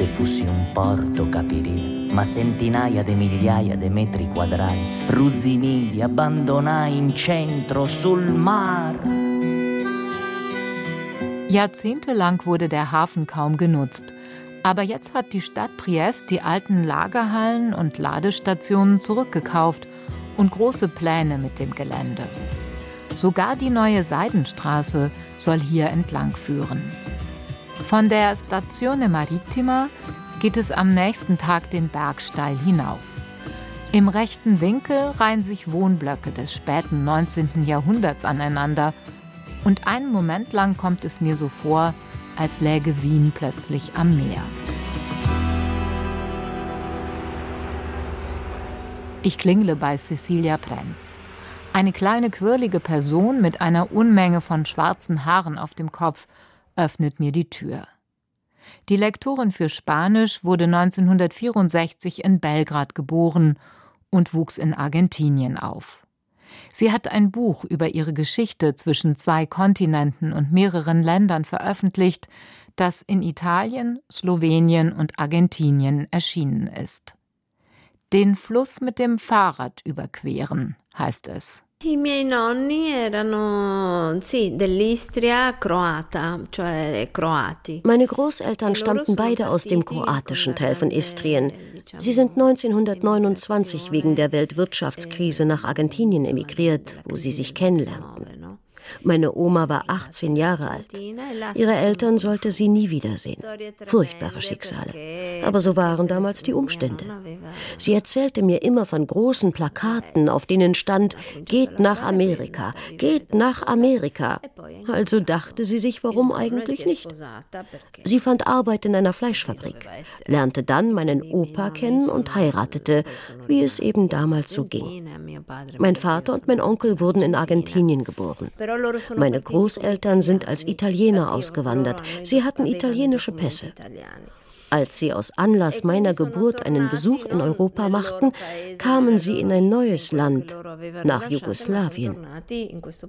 te fossi un porto capiria, ma centinaia di migliaia di metri quadrati, ruzzinidi abbandonai in centro sul mar. Jahrzehntelang wurde der Hafen kaum genutzt. Aber jetzt hat die Stadt Triest die alten Lagerhallen und Ladestationen zurückgekauft und große Pläne mit dem Gelände. Sogar die neue Seidenstraße soll hier entlang führen. Von der Stazione Marittima geht es am nächsten Tag den Berg steil hinauf. Im rechten Winkel reihen sich Wohnblöcke des späten 19. Jahrhunderts aneinander. Und einen Moment lang kommt es mir so vor, als läge Wien plötzlich am Meer. Ich klingle bei Cecilia Prenz. Eine kleine, quirlige Person mit einer Unmenge von schwarzen Haaren auf dem Kopf öffnet mir die Tür. Die Lektorin für Spanisch wurde 1964 in Belgrad geboren und wuchs in Argentinien auf. Sie hat ein Buch über ihre Geschichte zwischen 2 Kontinenten und mehreren Ländern veröffentlicht, das in Italien, Slowenien und Argentinien erschienen ist. Den Fluss mit dem Fahrrad überqueren, heißt es. I miei nonni erano dell'Istria croata, cioè croati. Meine Großeltern stammten beide aus dem kroatischen Teil von Istrien. Sie sind 1929 wegen der Weltwirtschaftskrise nach Argentinien emigriert, wo sie sich kennenlernten. Meine Oma war 18 Jahre alt. Ihre Eltern sollte sie nie wiedersehen. Furchtbare Schicksale. Aber so waren damals die Umstände. Sie erzählte mir immer von großen Plakaten, auf denen stand: Geht nach Amerika, geht nach Amerika. Also dachte sie sich, warum eigentlich nicht? Sie fand Arbeit in einer Fleischfabrik, lernte dann meinen Opa kennen und heiratete, wie es eben damals so ging. Mein Vater und mein Onkel wurden in Argentinien geboren. Meine Großeltern sind als Italiener ausgewandert. Sie hatten italienische Pässe. Als sie aus Anlass meiner Geburt einen Besuch in Europa machten, kamen sie in ein neues Land, nach Jugoslawien.